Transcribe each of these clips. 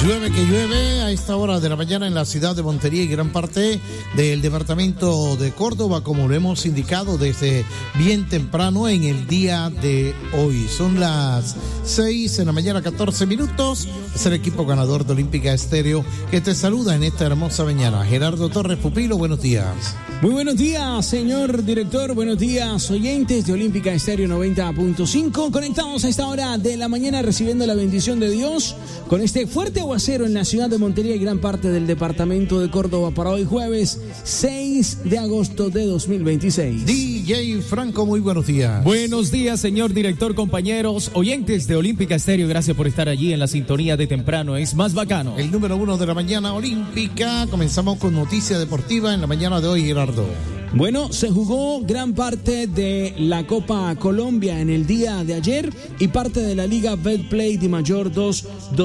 Llueve que llueve a esta hora de la mañana en la ciudad de Montería y gran parte del departamento de Córdoba, como lo hemos indicado desde bien temprano en el día de hoy. Son las 6 de la mañana, 14 minutos. Es el equipo ganador de Olímpica Estéreo que te saluda en esta hermosa mañana. Gerardo Torres Pupilo, buenos días. Muy buenos días, señor director. Buenos días, oyentes de Olímpica Estéreo 90.5. Conectados a esta hora de la mañana recibiendo la bendición de Dios con este fuerte aguacero en la ciudad de Montería y gran parte del departamento de Córdoba para hoy jueves 6 de agosto de 2026. DJ Franco, muy buenos días. Buenos días, señor director, compañeros, oyentes de Olímpica Estéreo. Gracias por estar allí en la sintonía de temprano. Es más bacano. El número 1 de la mañana olímpica. Comenzamos con noticia deportiva en la mañana de hoy, Gerardo. Bueno, se jugó gran parte de la Copa Colombia en el día de ayer y parte de la Liga Betplay Di Mayor 2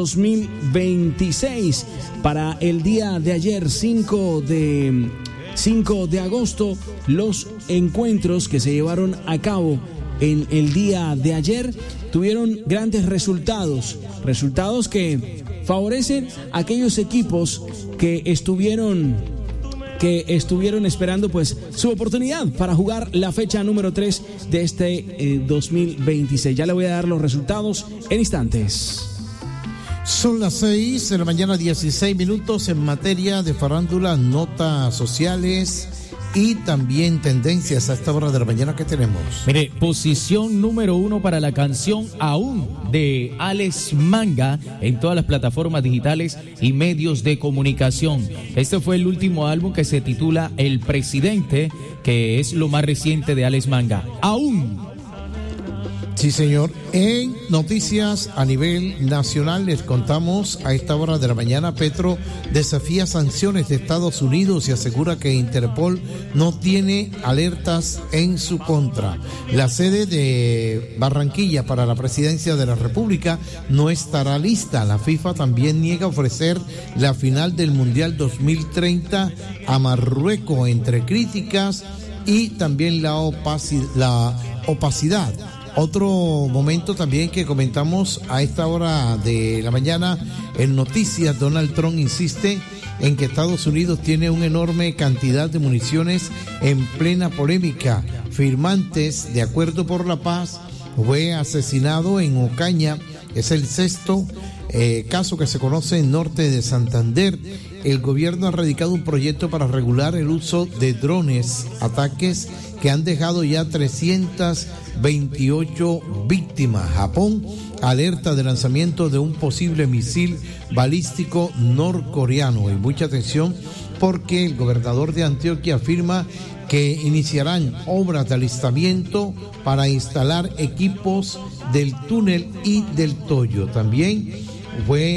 2026. Para el día de ayer, 5 de agosto, los encuentros que se llevaron a cabo en el día de ayer tuvieron grandes resultados que favorecen a aquellos equipos que estuvieron esperando pues su oportunidad para jugar la fecha número 3 de este 2026. Ya le voy a dar los resultados en instantes. Son las 6 de la mañana, 16 minutos en materia de farándula, notas sociales y también tendencias a esta hora de la mañana que tenemos. Mire, posición número 1 para la canción Aún de Alex Manga en todas las plataformas digitales y medios de comunicación. Este fue el último álbum que se titula El Presidente, que es lo más reciente de Alex Manga. Aún. Sí, señor. En noticias a nivel nacional les contamos a esta hora de la mañana, Petro desafía sanciones de Estados Unidos y asegura que Interpol no tiene alertas en su contra. La sede de Barranquilla para la presidencia de la República no estará lista. La FIFA también niega ofrecer la final del Mundial 2030 a Marruecos, entre críticas y también la opacidad. Otro momento también que comentamos a esta hora de la mañana en noticias, Donald Trump insiste en que Estados Unidos tiene una enorme cantidad de municiones en plena polémica. Firmantes de Acuerdo por la Paz fue asesinado en Ocaña, es el sexto caso que se conoce en norte de Santander. El gobierno ha radicado un proyecto para regular el uso de drones, ataques que han dejado ya 328 víctimas. Japón alerta de lanzamiento de un posible misil balístico norcoreano. Y mucha atención porque el gobernador de Antioquia afirma que iniciarán obras de alistamiento para instalar equipos del túnel y del Toyo. También fue